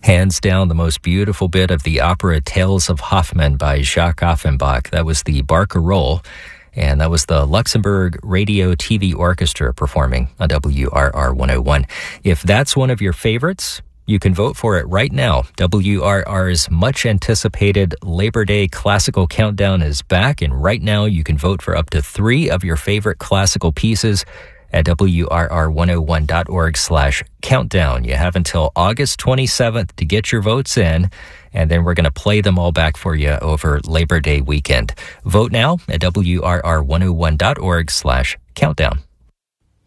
Hands down, the most beautiful bit of the opera Tales of Hoffmann by Jacques Offenbach. That was the Barcarolle, and that was the Luxembourg Radio TV Orchestra performing on WRR 101. If that's one of your favorites, you can vote for it right now. WRR's much-anticipated Labor Day Classical Countdown is back, and right now you can vote for up to 3 of your favorite classical pieces at WRR101.org/countdown. You have until August 27th to get your votes in, and then we're going to play them all back for you over Labor Day weekend. Vote now at WRR101.org/countdown.